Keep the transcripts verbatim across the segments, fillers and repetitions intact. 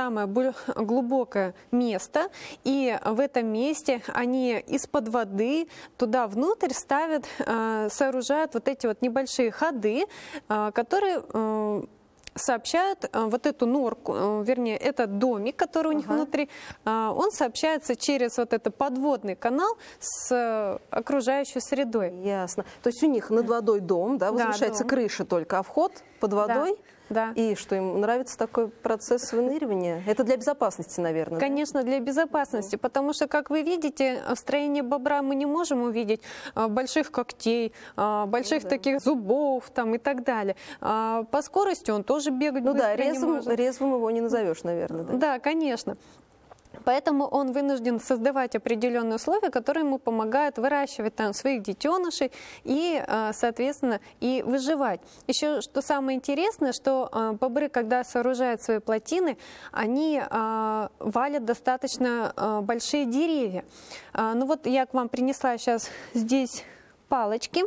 самое глубокое место, и в этом месте они из-под воды туда внутрь ставят, сооружают вот эти вот небольшие ходы, которые сообщают вот эту норку, вернее, этот домик, который у них ага. внутри, он сообщается через вот этот подводный канал с окружающей средой. Ясно. То есть у них над водой дом, да, возвышается да, крыша только, а вход под водой? Да. Да. И что, им нравится такой процесс выныривания? Это для безопасности, наверное? Конечно, да? для безопасности, потому что, как вы видите, в строении бобра мы не можем увидеть больших когтей, больших ну, да. таких зубов там, и так далее. По скорости он тоже бегать ну, быстро да, резвым, не может. Резвым его не назовешь, наверное. Да, да конечно. Поэтому он вынужден создавать определенные условия, которые ему помогают выращивать там своих детенышей и, соответственно, и выживать. Еще что самое интересное, что бобры, когда сооружают свои плотины, они валят достаточно большие деревья. Ну вот я к вам принесла сейчас здесь палочки.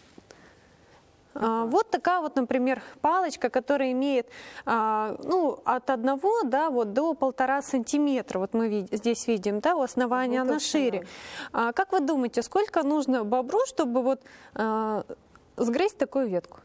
Вот такая вот, например, палочка, которая имеет ну, от одного да, вот, до полтора сантиметра. Вот мы здесь видим, да, у основания ну, она шире. Да. Как вы думаете, сколько нужно бобру, чтобы вот, сгрызть такую ветку?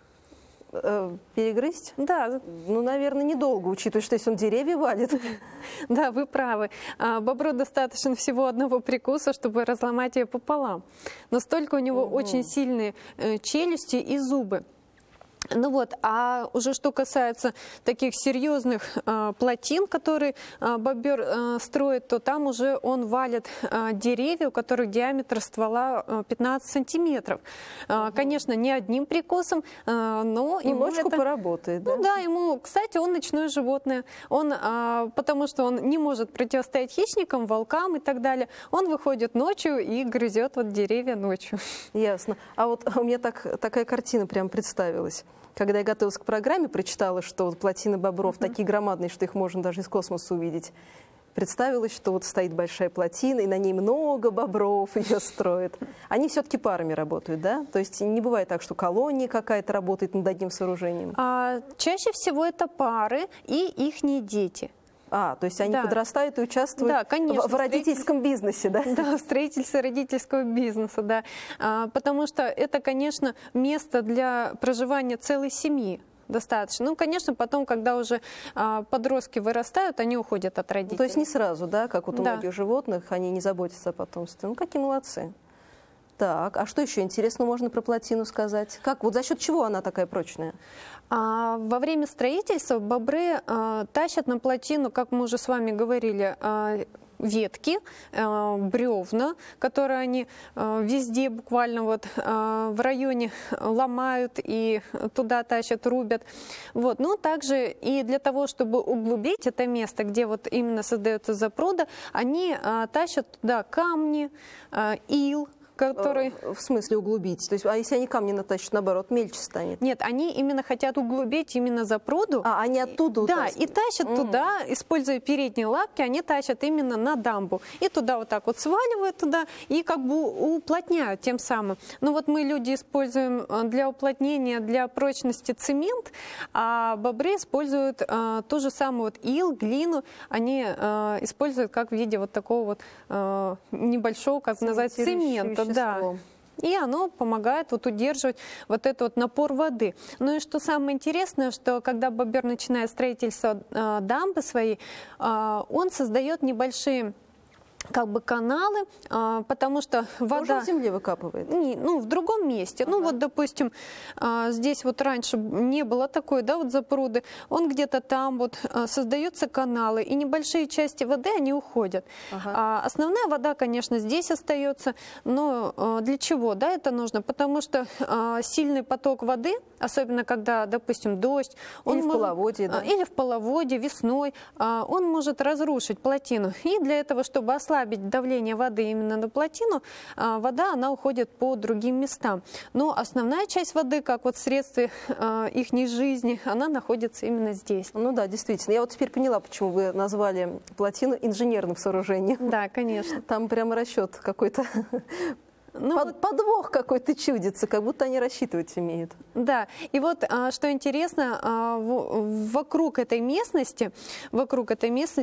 Перегрызть? Да. Ну, наверное, недолго, учитывая, что если он деревья валит. Да, вы правы. Бобру достаточно всего одного прикуса, чтобы разломать ее пополам. Настолько у него угу. очень сильные челюсти и зубы. Ну вот, а уже что касается таких серьезных э, плотин, которые э, бобер э, строит, то там уже он валит э, деревья, у которых диаметр ствола э, пятнадцать сантиметров. Э, угу. Конечно, не одним прикусом, э, но немножко это... поработает. Да? Ну да, ему, кстати, он ночное животное, он, э, потому что он не может противостоять хищникам, волкам и так далее. Он выходит ночью и грызет вот деревья ночью. Ясно. А вот у меня так, такая картина прям представилась. Когда я готовилась к программе, прочитала, что вот плотины бобров uh-huh. такие громадные, что их можно даже из космоса увидеть. Представилось, что вот стоит большая плотина, и на ней много бобров ее строят. Они все-таки парами работают, да? То есть не бывает так, что колония какая-то работает над одним сооружением? А, чаще всего это пары и ихние дети. А, то есть они да. подрастают и участвуют да, конечно, в, в родительском строитель... бизнесе, да? Да, в строительстве родительского бизнеса, да. А, потому что это, конечно, место для проживания целой семьи. Достаточно. Ну, конечно, потом, когда уже а, подростки вырастают, они уходят от родителей. Ну, то есть не сразу, да, как вот у да. многих животных, они не заботятся о потомстве. Ну, какие молодцы. Так, а что еще интересного можно про плотину сказать? Как, вот за счет чего она такая прочная? А, во время строительства бобры а, тащат на плотину, как мы уже с вами говорили, а, ветки, э, бревна, которые они э, везде буквально вот э, в районе ломают и туда тащат, рубят. Вот. Но также и для того, чтобы углубить это место, где вот именно создается запруда, они э, тащат туда камни, э, ил, который... В смысле углубить? То есть, а если они камни натащат, наоборот, мельче станет? Нет, они именно хотят углубить именно запруду. А, они оттуда Да, утащат. и тащат mm. туда, используя передние лапки, они тащат именно на дамбу. И туда вот так вот сваливают туда и как бы уплотняют тем самым. Ну вот мы, люди, используем для уплотнения, для прочности цемент, а бобры используют а, ту же самую вот ил, глину, они а, используют как в виде вот такого вот а, небольшого, как называется, цемента. Да. И оно помогает вот удерживать вот этот вот напор воды. Ну и что самое интересное, что когда бобер начинает строительство э, дамбы своей, э, он создает небольшие как бы каналы, а, потому что вода... Тоже в земле выкапывает? Не, ну, в другом месте. Ага. Ну, вот, допустим, а, здесь вот раньше не было такой, да, вот запруды. Он где-то там вот а, создаются каналы, и небольшие части воды, они уходят. Ага. А, основная вода, конечно, здесь остается, но а, для чего, да, это нужно? Потому что а, сильный поток воды, особенно когда, допустим, дождь... Или он в половодье, да? Или в половодье, весной, а, он может разрушить плотину. И для этого, чтобы ослабить ослабить давление воды именно на плотину, вода, она уходит по другим местам. Но основная часть воды, как вот в средстве их жизни, она находится именно здесь. Ну да, действительно. Я вот теперь поняла, почему вы назвали плотину инженерным сооружением. Да, конечно. Там прямо расчет какой-то... Ну, Под, подвох какой-то чудится, как будто они рассчитывать умеют. Да, и вот что интересно, вокруг этой местности, вокруг этой местности